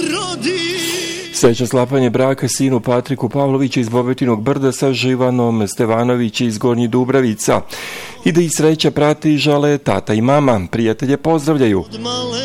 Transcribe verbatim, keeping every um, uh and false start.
Sreća sklapanje braka sinu Patriku Pavlovića iz Bobetinog Brda sa Živanom Stevanović iz Gornjih Dubravica. I da ih sreća prati žale tata i mama. Prijatelje pozdravljaju.